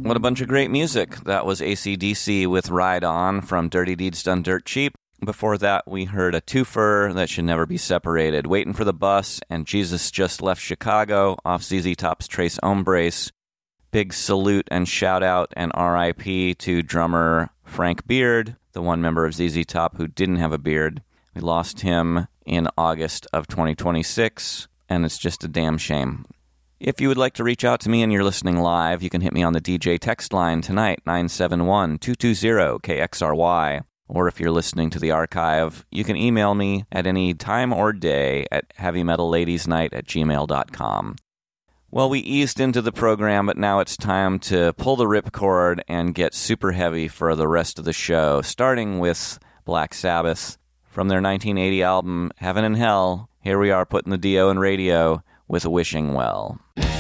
What a bunch of great music. That was AC/DC with Ride On from Dirty Deeds Done Dirt Cheap. Before that, we heard a twofer that should never be separated. Waiting for the Bus and Jesus Just Left Chicago off ZZ Top's Tres Hombres. Big salute and shout out and RIP to drummer Frank Beard, the one member of ZZ Top who didn't have a beard. We lost him in August of 2026, and it's just a damn shame. If you would like to reach out to me and you're listening live, you can hit me on the DJ text line tonight, 971-220-KXRY. Or if you're listening to the archive, you can email me at any time or day at heavymetalladiesnight@gmail.com. Well, we eased into the program, but now it's time to pull the ripcord and get super heavy for the rest of the show, starting with Black Sabbath. From their 1980 album, Heaven and Hell, here we are putting the DO in radio with Wishing Well.